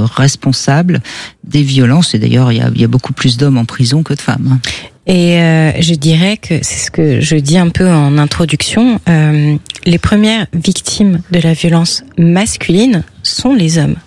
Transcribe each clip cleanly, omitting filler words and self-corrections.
responsables des violences. Et d'ailleurs, il y a beaucoup plus d'hommes en prison que de femmes. Et je dirais que c'est ce que je dis un peu en introduction. Les premières victimes de la violence masculine sont les hommes.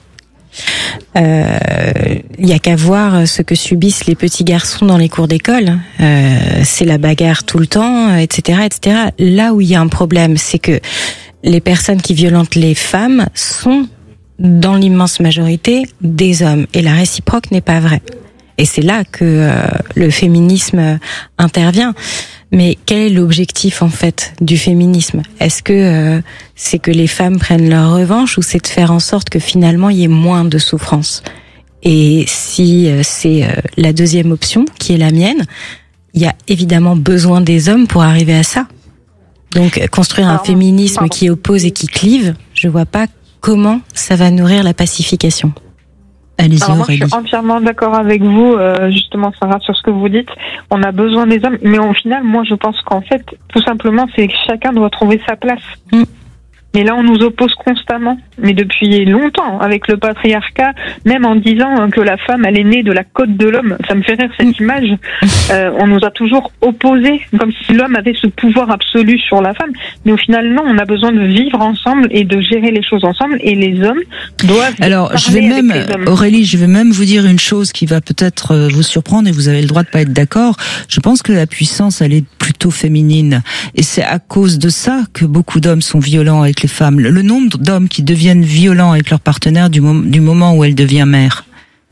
Il y a qu'à voir ce que subissent les petits garçons dans les cours d'école. C'est la bagarre tout le temps, etc., etc. Là où il y a un problème, c'est que les personnes qui violentent les femmes sont, dans l'immense majorité, des hommes. Et la réciproque n'est pas vraie. Et c'est là que le féminisme intervient. Mais quel est l'objectif, en fait, du féminisme ? Est-ce que c'est que les femmes prennent leur revanche ou c'est de faire en sorte que finalement il y ait moins de souffrance ? Et si c'est la deuxième option, qui est la mienne, il y a évidemment besoin des hommes pour arriver à ça. Donc construire un féminisme qui oppose et qui clive, je vois pas comment ça va nourrir la pacification. Allez-y, alors moi, Aurélie. je suis entièrement d'accord avec vous, justement, Sarah, sur ce que vous dites. On a besoin des hommes, mais au final, moi, je pense qu'en fait, tout simplement, c'est que chacun doit trouver sa place. Mais là, on nous oppose constamment, mais depuis longtemps, avec le patriarcat, même en disant que la femme, elle est née de la côte de l'homme. Ça me fait rire, cette image. On nous a toujours opposés, comme si l'homme avait ce pouvoir absolu sur la femme. Mais au final, non, on a besoin de vivre ensemble et de gérer les choses ensemble, et les hommes doivent Alors, Aurélie, je vais même vous dire une chose qui va peut-être vous surprendre, et vous avez le droit de pas être d'accord. Je pense que la puissance, elle est plutôt féminine. Et c'est à cause de ça que beaucoup d'hommes sont violents avec les femmes. Le nombre d'hommes qui deviennent violents avec leur partenaire du moment où elle devient mère.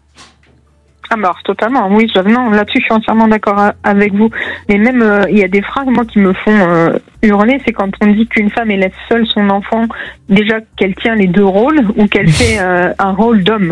Ah bah alors, totalement, oui, non, là-dessus je suis entièrement d'accord avec vous. Mais même, il y a des phrases, moi, qui me font hurler, c'est quand on dit qu'une femme laisse seule son enfant, déjà qu'elle tient les deux rôles, ou qu'elle fait un rôle d'homme.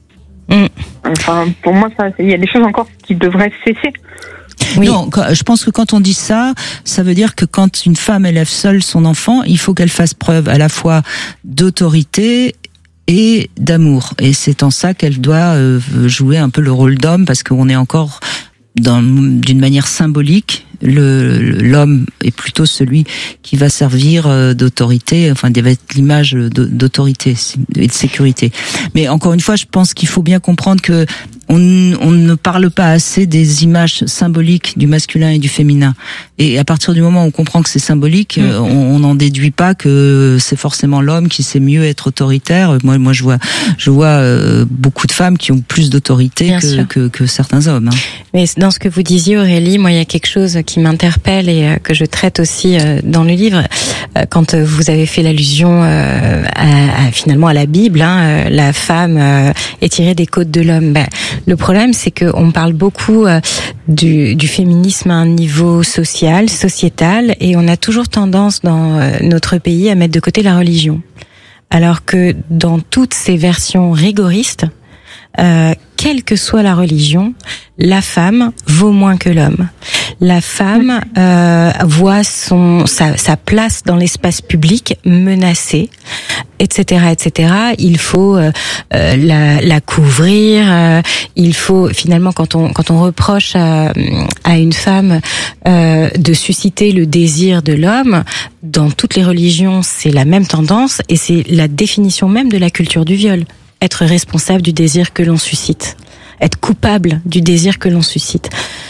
Enfin, pour moi, il y a des choses encore qui devraient cesser. Oui. Non, je pense que quand on dit ça, ça veut dire que quand une femme élève seule son enfant, il faut qu'elle fasse preuve à la fois d'autorité et d'amour. Et c'est en ça qu'elle doit jouer un peu le rôle d'homme, parce qu'on est encore d'une manière symbolique. L'homme est plutôt celui qui va servir d'autorité, enfin, va être l'image d'autorité et de sécurité. Mais encore une fois, je pense qu'il faut bien comprendre que on ne parle pas assez des images symboliques du masculin et du féminin. Et à partir du moment où on comprend que c'est symbolique, on n'en déduit pas que c'est forcément l'homme qui sait mieux être autoritaire. Moi, je vois beaucoup de femmes qui ont plus d'autorité que certains hommes. Mais dans ce que vous disiez, Aurélie, moi, il y a quelque chose qui m'interpelle et que je traite aussi dans le livre. Quand vous avez fait l'allusion finalement à la Bible, la femme est tirée des côtes de l'homme. Le problème, c'est qu'on parle beaucoup du féminisme à un niveau social, sociétal, et on a toujours tendance dans notre pays à mettre de côté la religion. Alors que dans toutes ces versions rigoristes, quelle que soit la religion, la femme vaut moins que l'homme. La femme voit sa place dans l'espace public menacée, etc., etc. Il faut la couvrir. Il faut finalement, quand on reproche à une femme de susciter le désir de l'homme, dans toutes les religions, c'est la même tendance et c'est la définition même de la culture du viol. Être responsable du désir que l'on suscite, être coupable du désir que l'on suscite.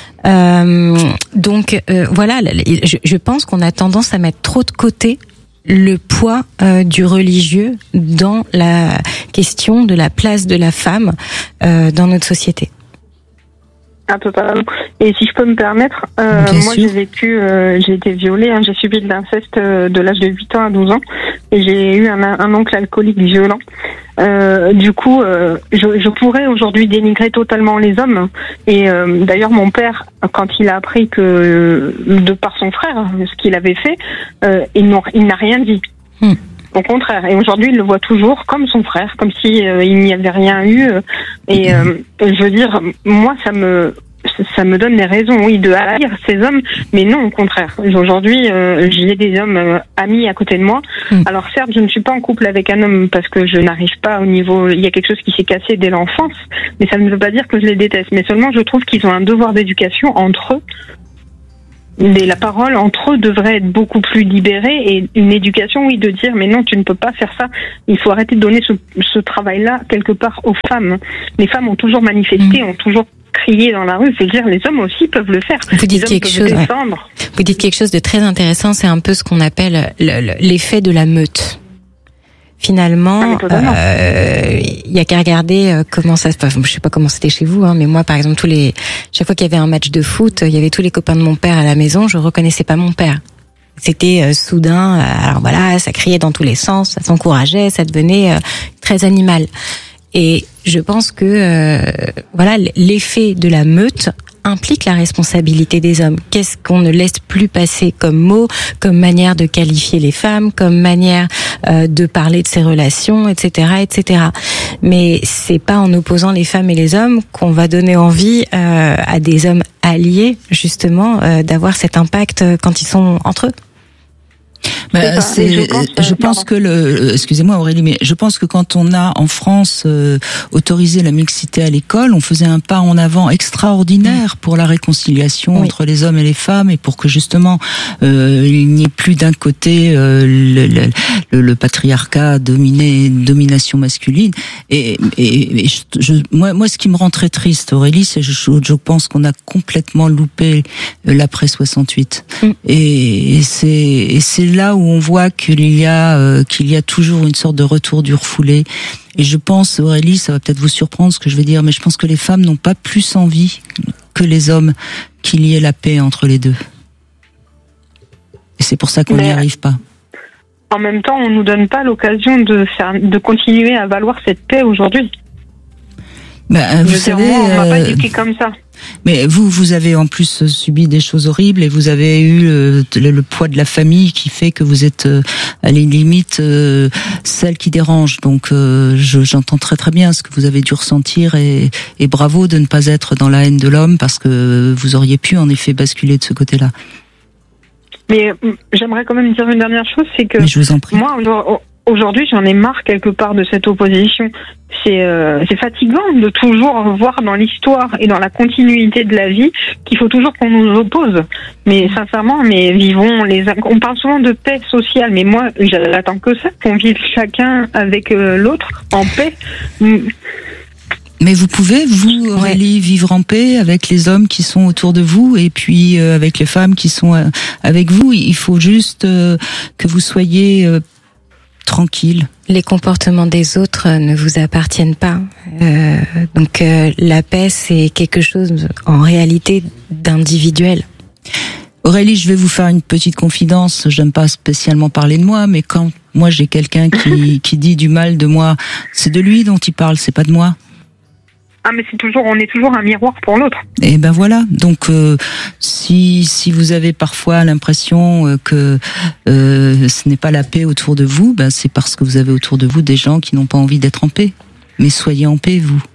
Donc voilà, je pense qu'on a tendance à mettre trop de côté le poids du religieux dans la question de la place de la femme dans notre société. Ah, totalement. Et si je peux me permettre, moi j'ai été violée, j'ai subi de l'inceste de l'âge de 8 ans à 12 ans, et j'ai eu un oncle alcoolique violent. Du coup, je pourrais aujourd'hui dénigrer totalement les hommes. Et d'ailleurs, mon père, quand il a appris que, de par son frère, ce qu'il avait fait, il n'a rien dit. Au contraire. Et aujourd'hui, il le voit toujours comme son frère, comme si il n'y avait rien eu. Et je veux dire, moi, ça me donne des raisons, oui, de haïr ces hommes, mais non, au contraire. Aujourd'hui, j'ai des hommes amis à côté de moi. Alors certes, je ne suis pas en couple avec un homme parce que je n'arrive pas au niveau... Il y a quelque chose qui s'est cassé dès l'enfance, mais ça ne veut pas dire que je les déteste. Mais seulement, je trouve qu'ils ont un devoir d'éducation entre eux la parole entre eux devrait être beaucoup plus libérée, et une éducation, oui, de dire mais non, tu ne peux pas faire ça. Il faut arrêter de donner ce travail-là quelque part aux femmes. Les femmes ont toujours manifesté, ont toujours crié dans la rue. C'est dire les hommes aussi peuvent le faire. Vous dites quelque chose de très intéressant. C'est un peu ce qu'on appelle l'effet de la meute. Finalement, il y a qu'à regarder comment ça se passe. Je sais pas comment c'était chez vous, mais moi, par exemple, chaque fois qu'il y avait un match de foot, il y avait tous les copains de mon père à la maison. Je reconnaissais pas mon père. C'était soudain. Alors voilà, ça criait dans tous les sens, ça s'encourageait, ça devenait très animal. Et je pense que voilà, l'effet de la meute implique la responsabilité des hommes. Qu'est-ce qu'on ne laisse plus passer comme mot, comme manière de qualifier les femmes, comme manière de parler de ces relations, etc., etc. Mais c'est pas en opposant les femmes et les hommes qu'on va donner envie à des hommes alliés, justement, d'avoir cet impact quand ils sont entre eux. Je pense que excusez-moi Aurélie, mais je pense que quand on a en France autorisé la mixité à l'école, on faisait un pas en avant extraordinaire pour la réconciliation entre les hommes et les femmes, et pour que justement il n'y ait plus d'un côté le patriarcat domination masculine. Et moi ce qui me rend très triste, Aurélie, c'est je pense qu'on a complètement loupé l'après 68. Et c'est là où on voit qu'il y a toujours une sorte de retour du refoulé. Et je pense, Aurélie, ça va peut-être vous surprendre ce que je vais dire, mais je pense que les femmes n'ont pas plus envie que les hommes qu'il y ait la paix entre les deux. Et c'est pour ça qu'on n'y arrive pas. En même temps, on nous donne pas l'occasion de continuer à valoir cette paix aujourd'hui. Vous savez, moi, on m'a pas éduqué comme ça. Mais vous avez en plus subi des choses horribles, et vous avez eu le poids de la famille qui fait que vous êtes à la limite celle qui dérange. Donc j'entends très très bien ce que vous avez dû ressentir, et bravo de ne pas être dans la haine de l'homme, parce que vous auriez pu en effet basculer de ce côté-là. Mais j'aimerais quand même dire une dernière chose, c'est que je vous en prie. Moi aujourd'hui, j'en ai marre quelque part de cette opposition. C'est fatigant de toujours voir dans l'histoire et dans la continuité de la vie qu'il faut toujours qu'on nous oppose. Mais sincèrement, on parle souvent de paix sociale, mais moi, j'attends que ça, qu'on vive chacun avec l'autre en paix. Mais vous pouvez, vous, Aurélie, vivre en paix avec les hommes qui sont autour de vous, et puis avec les femmes qui sont avec vous. Il faut juste que vous soyez tranquille. Les comportements des autres ne vous appartiennent pas. Donc la paix, c'est quelque chose en réalité d'individuel. Aurélie, je vais vous faire une petite confidence. J'aime pas spécialement parler de moi, mais quand moi j'ai quelqu'un qui dit du mal de moi, c'est de lui dont il parle, c'est pas de moi. Ah, mais on est toujours un miroir pour l'autre. Et ben voilà. Donc si vous avez parfois l'impression que ce n'est pas la paix autour de vous, c'est parce que vous avez autour de vous des gens qui n'ont pas envie d'être en paix. Mais soyez en paix, vous.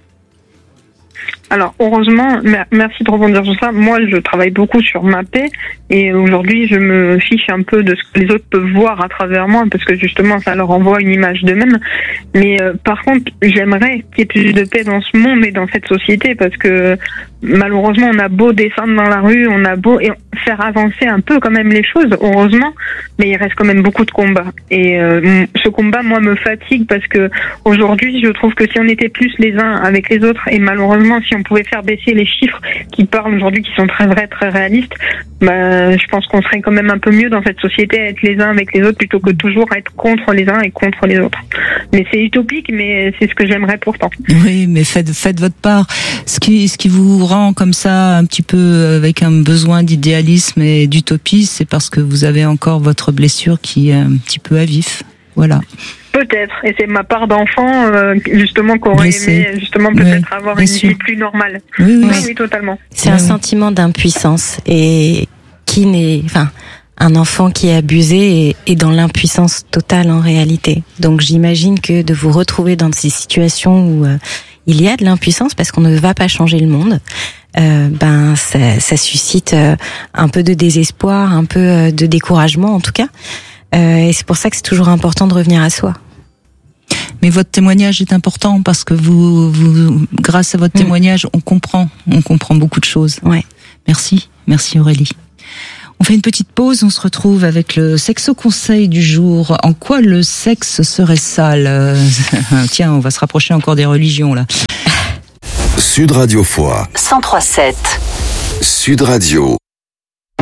Alors, heureusement, merci de rebondir sur ça. Moi, je travaille beaucoup sur ma paix, et aujourd'hui, je me fiche un peu de ce que les autres peuvent voir à travers moi, parce que justement, ça leur envoie une image d'eux-mêmes. Mais par contre, j'aimerais qu'il y ait plus de paix dans ce monde et dans cette société, parce que malheureusement, on a beau descendre dans la rue, on a beau faire avancer un peu quand même les choses, heureusement, mais il reste quand même beaucoup de combats. Et ce combat, moi, me fatigue, parce que aujourd'hui, je trouve que si on était plus les uns avec les autres, et malheureusement, si on pouvait faire baisser les chiffres qui parlent aujourd'hui, qui sont très vrais, très réalistes, je pense qu'on serait quand même un peu mieux dans cette société à être les uns avec les autres, plutôt que toujours être contre les uns et contre les autres. Mais c'est utopique, mais c'est ce que j'aimerais pourtant. Oui, mais faites votre part. Ce qui vous rend comme ça un petit peu avec un besoin d'idéalisme et d'utopie, c'est parce que vous avez encore votre blessure qui est un petit peu à vif. Voilà. Peut-être, et c'est ma part d'enfant justement qu'on aurait aimé justement peut-être avoir une vie plus normale. Oui, totalement. C'est un sentiment d'impuissance, et un enfant qui est abusé est dans l'impuissance totale en réalité. Donc j'imagine que de vous retrouver dans ces situations où il y a de l'impuissance, parce qu'on ne va pas changer le monde, ça suscite un peu de désespoir, un peu de découragement en tout cas. Et c'est pour ça que c'est toujours important de revenir à soi. Mais votre témoignage est important, parce que vous grâce à votre témoignage, on comprend beaucoup de choses. Ouais. Merci Aurélie. On fait une petite pause, on se retrouve avec le sexo conseil du jour. En quoi le sexe serait sale? Tiens, on va se rapprocher encore des religions là. Sud Radio Foix 103.7 Sud Radio.